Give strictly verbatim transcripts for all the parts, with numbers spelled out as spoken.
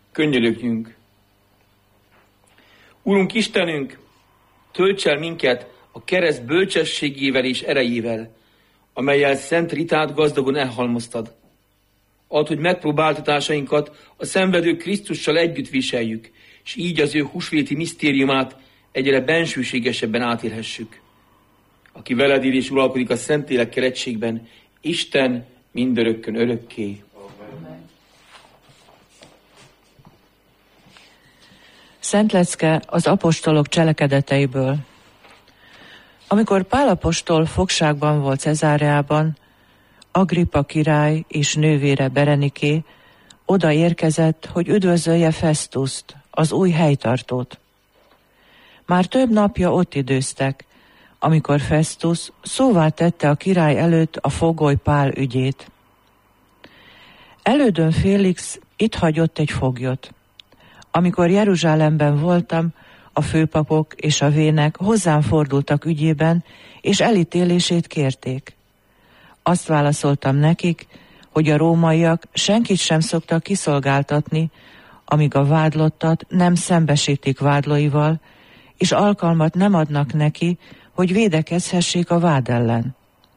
Könyörögjünk. Urunk Istenünk, tölts el minket a kereszt bölcsességével és erejével, amellyel szent ritát gazdagon elhalmoztad. Add, hogy megpróbáltatásainkat a szenvedő Krisztussal együtt viseljük, és így az ő húsvéti misztériumát egyre bensőségesebben átélhessük. Aki veled él és uralkodik a Szentlélekkel egységben, Isten mindörökkön örökké. Szent lecke az apostolok cselekedeteiből. Amikor Pál apostol fogságban volt Cezáreában, Agrippa király és nővére Bereniké oda érkezett, hogy üdvözölje Festuszt, az új helytartót. Már több napja ott időztek, amikor Festus szóvá tette a király előtt a fogoly Pál ügyét. Elődön Félix itt hagyott egy foglyot. Amikor Jeruzsálemben voltam, a főpapok és a vének hozzám fordultak ügyében, és elítélését kérték. Azt válaszoltam nekik, hogy a rómaiak senkit sem szoktak kiszolgáltatni, amíg a vádlottat nem szembesítik vádlóival, és alkalmat nem adnak neki, hogy védekezhessék a vád ellen.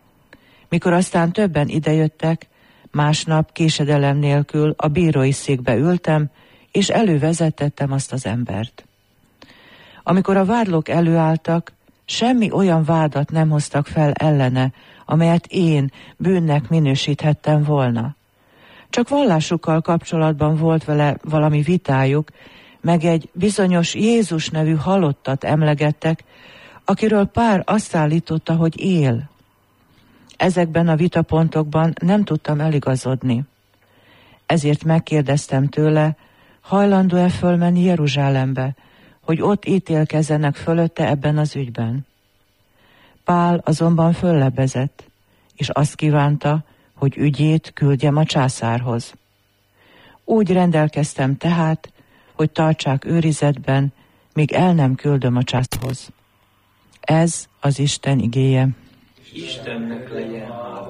Mikor aztán többen idejöttek, másnap késedelem nélkül a bírói székbe ültem, és elővezettettem azt az embert. Amikor a vádlók előálltak, semmi olyan vádat nem hoztak fel ellene, amelyet én bűnnek minősíthettem volna. Csak vallásukkal kapcsolatban volt vele valami vitájuk, meg egy bizonyos Jézus nevű halottat emlegettek, akiről Pál azt állította, hogy él. Ezekben a vitapontokban nem tudtam eligazodni. Ezért megkérdeztem tőle, hajlandó-e fölmenni Jeruzsálembe, hogy ott ítélkezzenek fölötte ebben az ügyben. Pál azonban föllebezett, és azt kívánta, hogy ügyét küldjem a császárhoz. Úgy rendelkeztem tehát, hogy tartsák őrizetben, míg el nem küldöm a császárhoz. Ez az Isten igéje. Istennek legyen.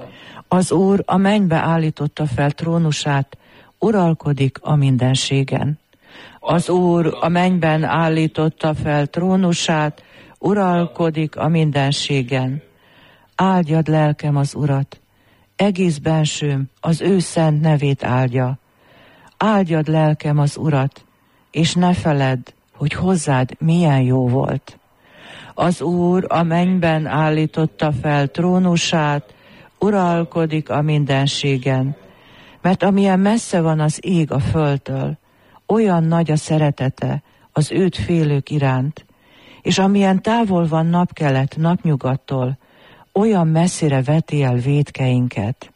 Az Úr a mennybe állította fel trónusát, uralkodik a mindenségen. Az Úr a mennyben állította fel trónusát, uralkodik a mindenségen. Áldjad lelkem az Urat, egész bensőm az ő szent nevét áldja. Áldjad lelkem az Urat, és ne feledd, hogy hozzád milyen jó volt. Az Úr a mennyben állította fel trónusát, uralkodik a mindenségen. Mert amilyen messze van az ég a földtől, olyan nagy a szeretete az őt félők iránt, és amilyen távol van napkelet napnyugattól, olyan messzire veti el vétkeinket.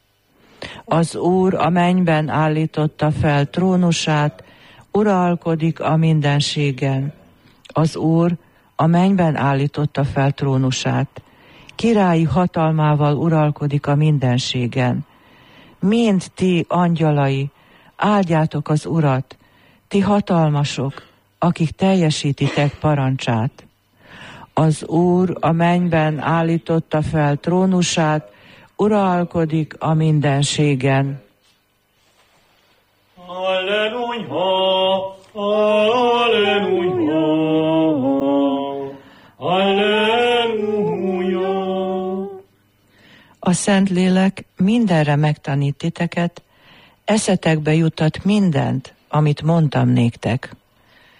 Az Úr a mennyben állította fel trónusát, uralkodik a mindenségen. Az Úr a mennyben állította fel trónusát, királyi hatalmával uralkodik a mindenségen. Mind ti angyalai, áldjátok az Urat, ti hatalmasok, akik teljesítitek parancsát. Az Úr a mennyben állította fel trónusát, uralkodik a mindenségen. Alleluja, alleluja, alleluja. A Szentlélek mindenre megtanít titeket, eszetekbe juttat mindent, amit mondtam néktek.